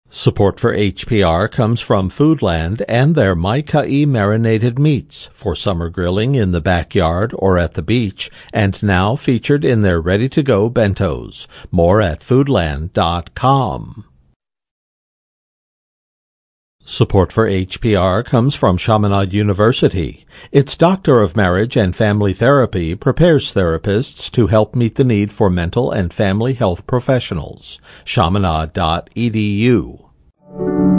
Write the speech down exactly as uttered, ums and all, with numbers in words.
Support for H P R comes from Foodland and their Mai-Kai marinated meats for summer grilling in the backyard or at the beach, and now featured in their ready-to-go bentos. More at foodland dot com. Support for H P R comes from Chaminade University. Its Doctor of Marriage and Family Therapy prepares therapists to help meet the need for mental and family health professionals. chaminade dot e d u.